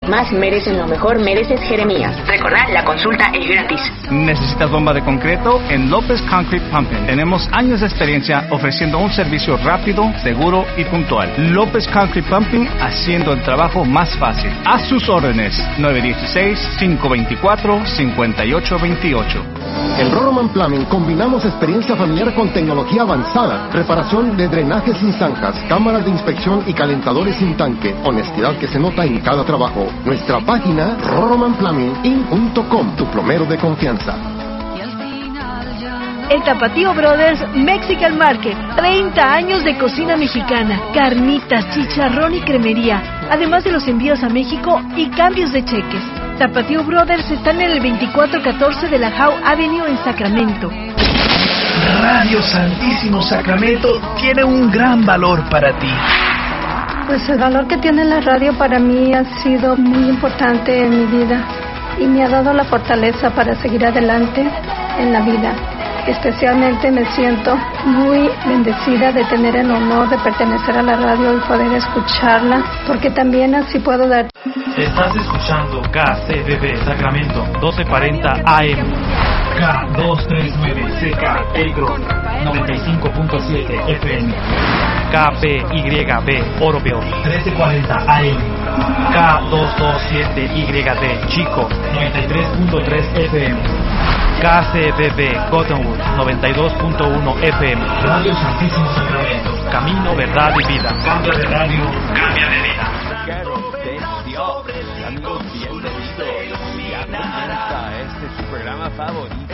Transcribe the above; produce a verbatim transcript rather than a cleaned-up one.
más merecen lo mejor, mereces Jeremías. Recordad, la consulta es gratis. ¿Necesitas bomba de concreto? En López Concrete Pumping tenemos años de experiencia ofreciendo un servicio rápido, seguro y puntual. López Concrete Pumping, haciendo el trabajo más fácil. A sus órdenes, nueve uno seis, cinco dos cuatro, cinco ocho dos ocho. En Roroman Plumbing combinamos experiencia familiar con tecnología avanzada, reparación de drenajes sin zanjas, cámaras de inspección y calentadores sin tanque, honestidad que se nota en cada trabajo. Nuestra página roroman plumbing inc punto com, tu plomero de confianza. El Tapatío Brothers Mexican Market, treinta años de cocina mexicana, carnitas, chicharrón y cremería, además de los envíos a México y cambios de cheques. Tapatío Brothers están en el veinticuatro catorce de la Howe Avenue en Sacramento. Radio Santísimo Sacramento tiene un gran valor para ti. Pues el valor que tiene la radio para mí ha sido muy importante en mi vida y me ha dado la fortaleza para seguir adelante en la vida. Especialmente me siento muy bendecida de tener el honor de pertenecer a la radio y poder escucharla, porque también así puedo dar. Estás escuchando K C B B Sacramento doce cuarenta A M, K doscientos treinta y nueve C K Elkro noventa y cinco punto siete F M, K P Y B Oroville trece cuarenta A M, K doscientos veintisiete Y D Chico noventa y tres punto tres F M, K C B B Cottonwood noventa y dos punto uno F M. Radio Santísimo Sacramento. Camino, verdad y vida. Cambia de radio, cambia de vida. Amigos, bienvenidos. Ya comienza este su programa favorito.